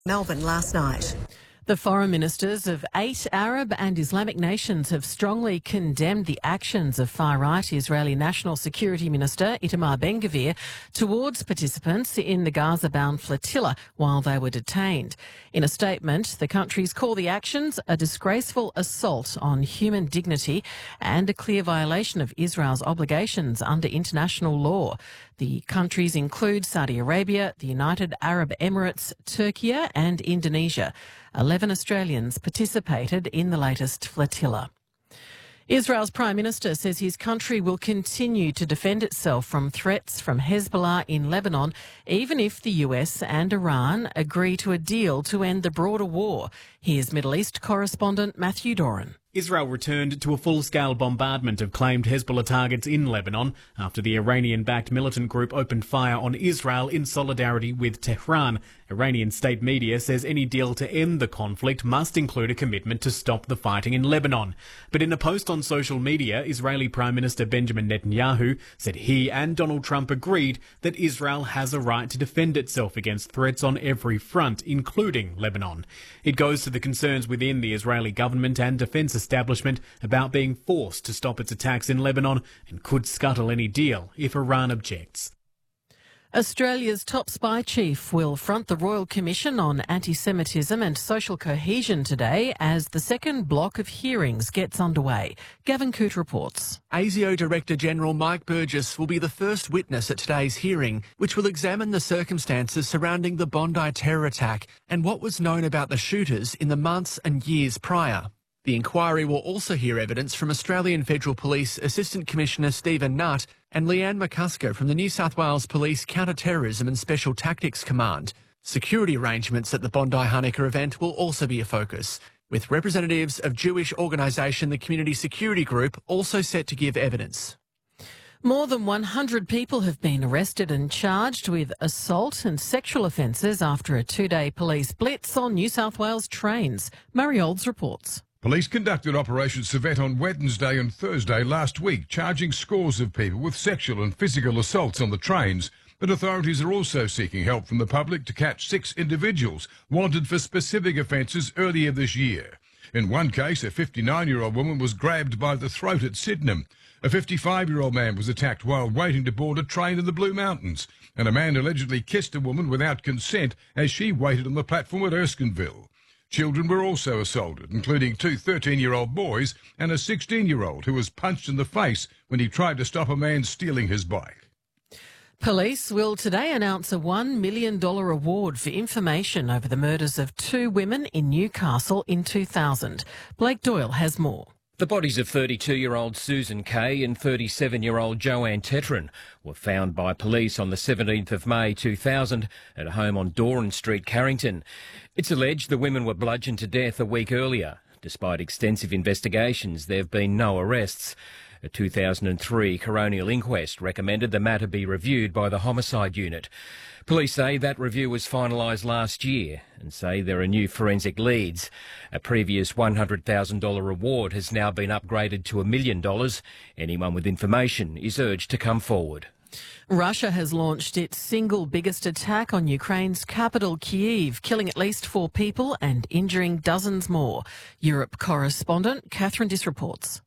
Melbourne last night. The foreign ministers of 8 Arab and Islamic nations have strongly condemned the actions of far-right Israeli National Security Minister Itamar Ben-Gvir towards participants in the Gaza-bound flotilla while they were detained. In a statement, the countries call the actions a disgraceful assault on human dignity and a clear violation of Israel's obligations under international law. The countries include Saudi Arabia, the United Arab Emirates, Turkey and Indonesia. 11 Australians participated in the latest flotilla. Israel's Prime Minister says his country will continue to defend itself from threats from Hezbollah in Lebanon, even if the US and Iran agree to a deal to end the broader war. Here's Middle East correspondent Matthew Doran. Israel returned to a full-scale bombardment of claimed Hezbollah targets in Lebanon after the Iranian-backed militant group opened fire on Israel in solidarity with Tehran. Iranian state media says any deal to end the conflict must include a commitment to stop the fighting in Lebanon. But in a post on social media, Israeli Prime Minister Benjamin Netanyahu said he and Donald Trump agreed that Israel has a right to defend itself against threats on every front, including Lebanon. It goes to the concerns within the Israeli government and defence establishment about being forced to stop its attacks in Lebanon and could scuttle any deal if Iran objects. Australia's top spy chief will front the Royal Commission on Anti-Semitism and Social Cohesion today as the second block of hearings gets underway. Gavin Coote reports. ASIO Director General Mike Burgess will be the first witness at today's hearing, which will examine the circumstances surrounding the Bondi terror attack and what was known about the shooters in the months and years prior. The inquiry will also hear evidence from Australian Federal Police Assistant Commissioner Stephen Nutt and Leanne McCusker from the New South Wales Police Counter-Terrorism and Special Tactics Command. Security arrangements at the Bondi Hanukkah event will also be a focus, with representatives of Jewish organisation the Community Security Group also set to give evidence. More than 100 people have been arrested and charged with assault and sexual offences after a two-day police blitz on New South Wales trains. Murray Olds reports. Police conducted Operation Civet on Wednesday and Thursday last week, charging scores of people with sexual and physical assaults on the trains. But authorities are also seeking help from the public to catch 6 individuals wanted for specific offences earlier this year. In one case, a 59-year-old woman was grabbed by the throat at Sydenham. A 55-year-old man was attacked while waiting to board a train in the Blue Mountains. And a man allegedly kissed a woman without consent as she waited on the platform at Erskineville. Children were also assaulted, including 2 13-year-old boys and a 16-year-old who was punched in the face when he tried to stop a man stealing his bike. Police will today announce a $1 million award for information over the murders of 2 women in Newcastle in 2000. Blake Doyle has more. The bodies of 32-year-old Susan Kay and 37-year-old Joanne Tetron were found by police on the 17th of May 2000 at a home on Doran Street, Carrington. It's alleged the women were bludgeoned to death a week earlier. Despite extensive investigations, there have been no arrests. A 2003 coronial inquest recommended the matter be reviewed by the Homicide Unit. Police say that review was finalised last year and say there are new forensic leads. A previous $100,000 reward has now been upgraded to $1 million. Anyone with information is urged to come forward. Russia has launched its single biggest attack on Ukraine's capital, Kyiv, killing at least 4 people and injuring dozens more. Europe correspondent Catherine Diss reports.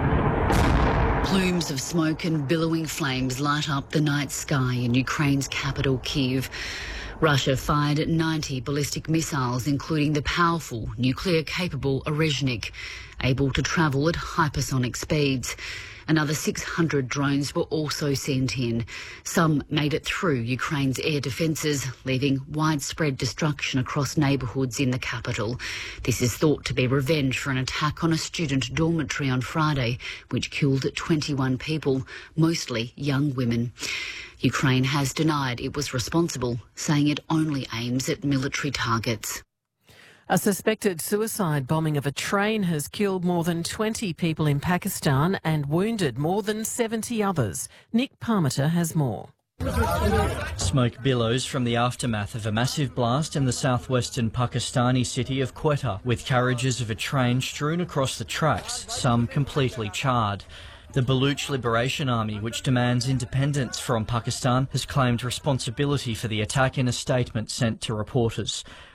Plumes of smoke and billowing flames light up the night sky in Ukraine's capital, Kyiv. Russia fired 90 ballistic missiles, including the powerful nuclear-capable Orezhnik, able to travel at hypersonic speeds. Another 600 drones were also sent in. Some made it through Ukraine's air defences, leaving widespread destruction across neighbourhoods in the capital. This is thought to be revenge for an attack on a student dormitory on Friday, which killed 21 people, mostly young women. Ukraine has denied it was responsible, saying it only aims at military targets. A suspected suicide bombing of a train has killed more than 20 people in Pakistan and wounded more than 70 others. Nick Parmiter has more. Smoke billows from the aftermath of a massive blast in the southwestern Pakistani city of Quetta, with carriages of a train strewn across the tracks, some completely charred. The Baluch Liberation Army, which demands independence from Pakistan, has claimed responsibility for the attack in a statement sent to reporters.